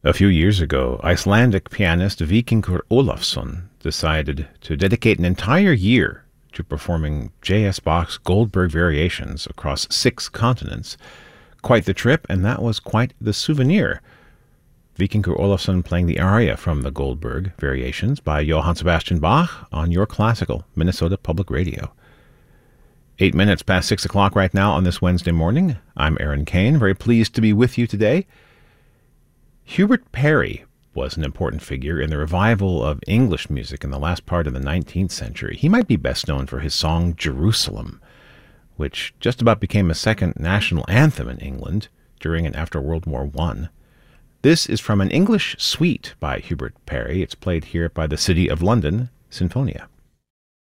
A few years ago, Icelandic pianist Víkingur Ólafsson decided to dedicate an entire year to performing J.S. Bach's Goldberg variations across 6 continents. Quite the trip, and that was quite the souvenir. Víkingur Ólafsson playing the aria from the Goldberg variations by Johann Sebastian Bach on Your Classical, Minnesota Public Radio. 8 minutes past 6 o'clock right now on this Wednesday morning. I'm Aaron Kane, very pleased to be with you today. Hubert Parry was an important figure in the revival of English music in the last part of the 19th century. He might be best known for his song Jerusalem, which just about became a second national anthem in England during and after World War I. This is from an English suite by Hubert Parry. It's played here by the City of London Sinfonia.